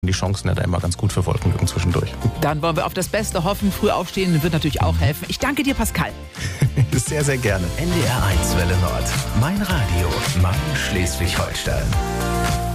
Die Chancen ja da immer ganz gut für Wolkenlücken zwischendurch. Dann wollen wir auf das Beste hoffen. Früh aufstehen wird natürlich auch helfen. Ich danke dir, Pascal. Sehr, sehr gerne. NDR 1 Welle Nord. Mein Radio. Mein Schleswig-Holstein.